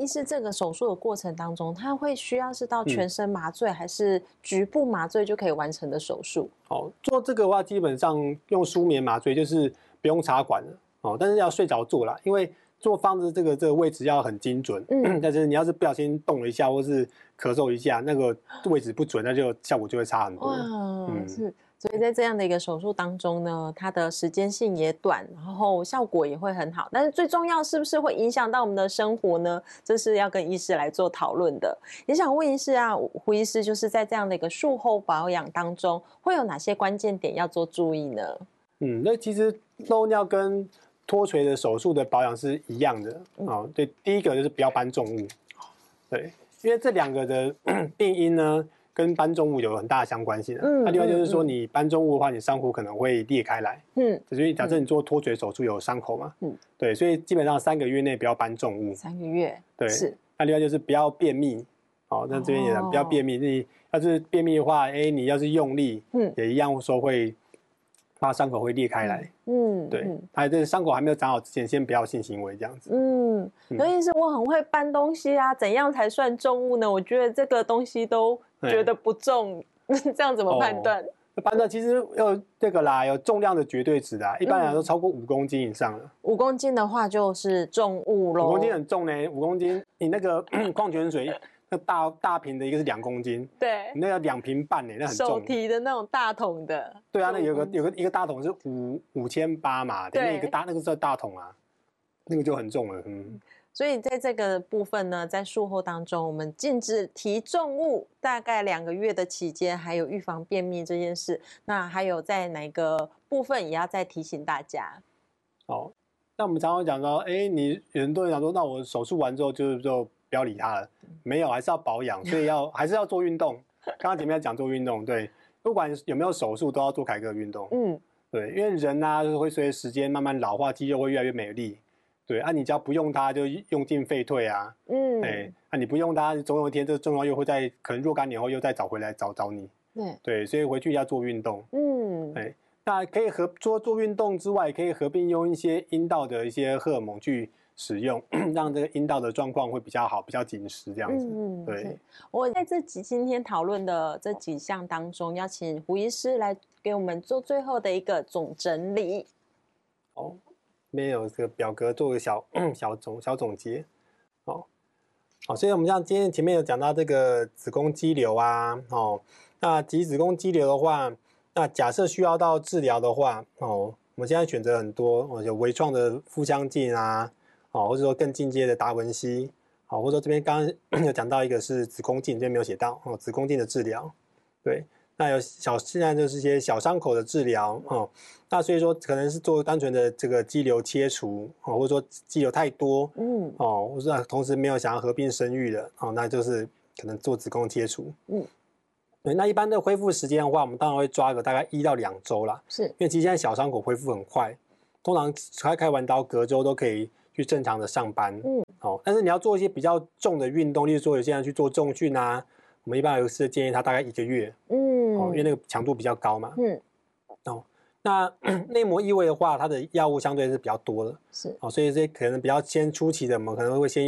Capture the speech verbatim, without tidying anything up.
医师这个手术的过程当中，他会需要是到全身麻醉，嗯、还是局部麻醉就可以完成的手术？ 哦，做这个的话，基本上用舒眠麻醉，就是不用插管了哦，但是要睡着做啦，因为做方子这个这个位置要很精准，嗯，但是你要是不小心动了一下，或是咳嗽一下，那个位置不准，那就效果就会差很多。 哇，嗯，是。所以在这样的一个手术当中呢，它的时间性也短，然后效果也会很好。但是最重要是不是会影响到我们的生活呢？这是要跟医师来做讨论的。也想问医师啊，胡医师就是在这样的一个术后保养当中，会有哪些关键点要做注意呢？ 嗯，那其实漏尿跟脱垂的手术的保养是一样的、嗯、哦。对，第一个就是不要搬重物，对，因为这两个的病因呢，跟搬重物有很大的相关性、啊。嗯，那另外就是说，你搬重物的话，你伤口可能会裂开来。嗯，所以假设你做脱垂手术有伤口嘛，嗯，对，所以基本上三个月内不要搬重物。 三个月， 对，是。那另外就是不要便秘，好，那这边也不要便秘。你要是便秘的话，哎，你要是用力，嗯，也一样说会，怕伤口会裂开来。嗯，对，还有这伤口还没有长好之前，先不要性行为这样子。嗯， 尤其是我很会搬东西啊，怎样才算重物呢？我觉得这个东西都觉得不重，这样怎么判断？ 哦、判断其实有这个啦，有重量的绝对值的，一般来说超过五公斤以上了。 五、嗯、公斤的话就是重物咯。 五公斤很重呢，五公斤你那个矿泉水。那大大瓶的一个是两公斤， 对， 那要两瓶半呢，那很重。 手提的那种大桶的， 对啊，那有个有个一个大桶是五五千八嘛，对，那个大那个是大桶啊，那个就很重了，嗯。 所以在这个部分呢，在术后当中，我们禁止提重物，大概两个月的期间，还有预防便秘这件事。那还有在哪个部分也要再提醒大家？ 哦，那我们常常讲说，哎，你很多人讲说，那我手术完之后就就。不要理它了，没有，还是要保养，所以要还是要做运动。刚刚前面讲做运动，对，不管有没有手术，都要做凯格尔运动。嗯，对，因为人啊，就是会随着时间慢慢老化，肌肉会越来越美丽。对，啊，你只要不用它，就用进废退啊。嗯，哎，啊，你不用它，总有一天这个重要又会在可能若干年后又再找回来找找你。对，对，所以回去要做运动。嗯，哎，那可以合做做运动之外，可以合并用一些阴道的一些荷尔蒙去。使用让这个阴道的状况会比较好，比较紧实这样子。嗯，对。 我在这几今天讨论的这几项当中，邀请胡医师来给我们做最后的一个总整理。 哦，没有这个表格做个小小总小总结。哦，好，所以我们像今天前面有讲到这个子宫肌瘤啊，哦，那及子宫肌瘤的话，那假设需要到治疗的话，哦，我们现在选择很多，哦，有微创的腹腔镜啊。哦，或者说更进阶的达文西，好，或者说这边刚刚有讲到一个是子宫镜，这边没有写到哦，子宫镜的治疗，对，那有小现在就是一些小伤口的治疗哦，那所以说可能是做单纯的这个肌瘤切除哦，或者说肌瘤太多，嗯，哦，或者同时没有想要合并生育的哦，那就是可能做子宫切除，嗯，对，那一般的恢复时间的话，我们当然会抓个大概一到两周啦，是因为其实现在小伤口恢复很快，通常开开完刀隔周都可以。去正常的上班，嗯，哦，但是你要做一些比较重的运动，例如说有些人去做重训啊，我们一般有是建议他大概一个月，嗯，哦，因为那个强度比较高嘛，嗯，哦，那内膜异位的话，它的药物相对是比较多的，是，哦，所以这可能比较先初期的，我们可能会先